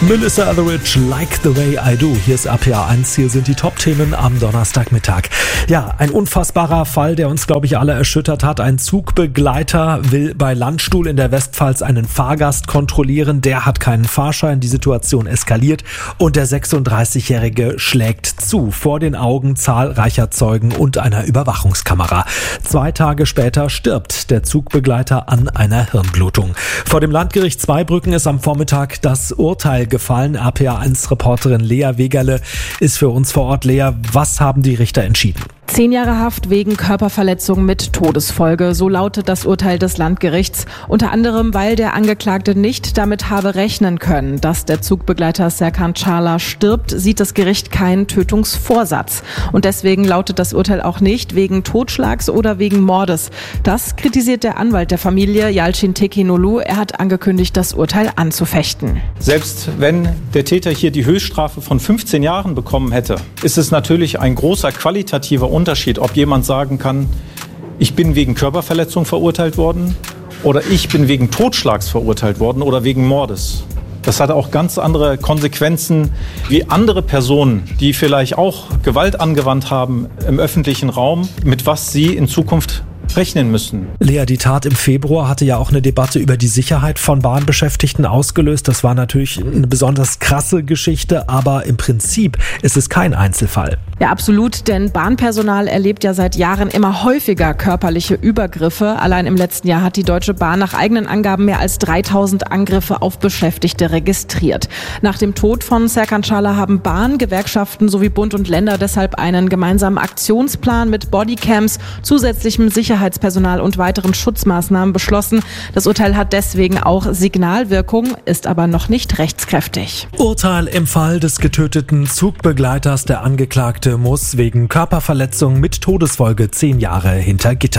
Melissa Etheridge, Like the Way I Do. Hier ist RPA 1, hier sind die Top-Themen am Donnerstagmittag. Ja, ein unfassbarer Fall, der uns, glaube ich, alle erschüttert hat. Ein Zugbegleiter will bei Landstuhl in der Westpfalz einen Fahrgast kontrollieren. Der hat keinen Fahrschein, die Situation eskaliert und der 36-Jährige schlägt zu, vor den Augen zahlreicher Zeugen und einer Überwachungskamera. 2 Tage später stirbt der Zugbegleiter an einer Hirnblutung. Vor dem Landgericht Zweibrücken ist am Vormittag das Urteil gefallen. RPA1-Reporterin Lea Wegerle ist für uns vor Ort. Lea, was haben die Richter entschieden? 10 Jahre Haft wegen Körperverletzung mit Todesfolge. So lautet das Urteil des Landgerichts. Unter anderem, weil der Angeklagte nicht damit habe rechnen können, dass der Zugbegleiter Serkan Çağlar stirbt, sieht das Gericht keinen Tötungsvorsatz. Und deswegen lautet das Urteil auch nicht wegen Totschlags oder wegen Mordes. Das kritisiert der Anwalt der Familie, Yalçın Tekinoglu. Er hat angekündigt, das Urteil anzufechten. Selbst wenn der Täter hier die Höchststrafe von 15 Jahren bekommen hätte, ist es natürlich ein großer qualitativer Unterschied, ob jemand sagen kann, ich bin wegen Körperverletzung verurteilt worden oder ich bin wegen Totschlags verurteilt worden oder wegen Mordes. Das hat auch ganz andere Konsequenzen wie andere Personen, die vielleicht auch Gewalt angewandt haben im öffentlichen Raum, mit was sie in Zukunft rechnen müssen. Lea, die Tat im Februar hatte ja auch eine Debatte über die Sicherheit von Bahnbeschäftigten ausgelöst. Das war natürlich eine besonders krasse Geschichte, aber im Prinzip ist es kein Einzelfall. Ja, absolut, denn Bahnpersonal erlebt ja seit Jahren immer häufiger körperliche Übergriffe. Allein im letzten Jahr hat die Deutsche Bahn nach eigenen Angaben mehr als 3000 Angriffe auf Beschäftigte registriert. Nach dem Tod von Serkan Çağlar haben Bahn, Gewerkschaften sowie Bund und Länder deshalb einen gemeinsamen Aktionsplan mit Bodycams, zusätzlichem Sicherheitspersonal und weiteren Schutzmaßnahmen beschlossen. Das Urteil hat deswegen auch Signalwirkung, ist aber noch nicht rechtskräftig. Urteil im Fall des getöteten Zugbegleiters. Der Angeklagte muss wegen Körperverletzung mit Todesfolge 10 Jahre hinter Gitter.